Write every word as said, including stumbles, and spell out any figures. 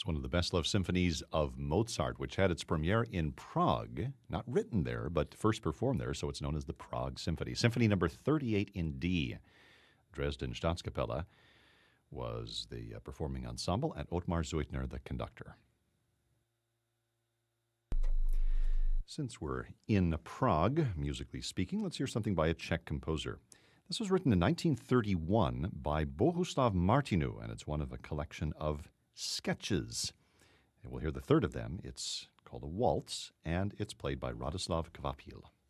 It's one of the best-loved symphonies of Mozart, which had its premiere in Prague, not written there, but first performed there, so it's known as the Prague Symphony. Symphony number thirty-eight in D. Dresden Staatskapelle was the uh, performing ensemble, and Ottmar Zeutner, the conductor. Since we're in Prague, musically speaking, let's hear something by a Czech composer. This was written in nineteen thirty-one by Bohuslav Martinu, and it's one of a collection of sketches. And we'll hear the third of them. It's called a waltz, and it's played by Radoslav Kvapil.